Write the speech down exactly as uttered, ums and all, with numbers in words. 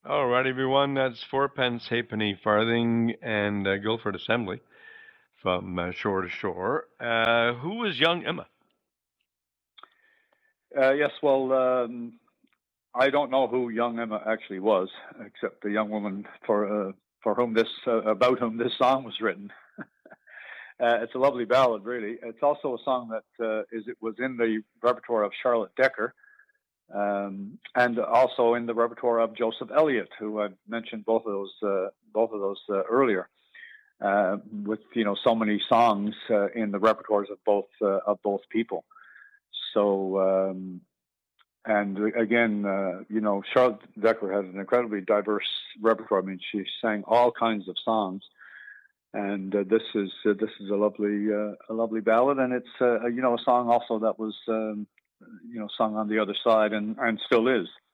All right, everyone. That's fourpence halfpenny farthing and uh, Guildford Assembly from uh, shore to shore. Uh, who was young Emma? Uh, yes, well, um, I don't know who young Emma actually was, except the young woman for uh, for whom this uh, about whom this song was written. Uh, it's a lovely ballad, really. It's also a song that uh, is it was in the repertoire of Charlotte Decker, um, and also in the repertoire of Joseph Elliott, who I mentioned both of those uh, both of those uh, earlier. Uh, with you know so many songs uh, in the repertoires of both uh, of both people. So um, and again, uh, you know, Charlotte Decker had an incredibly diverse repertoire. I mean, she sang all kinds of songs, and uh, this is uh, this is a lovely uh, a lovely ballad, and it's uh, you know a song also that was um, you know sung on the other side and and still is.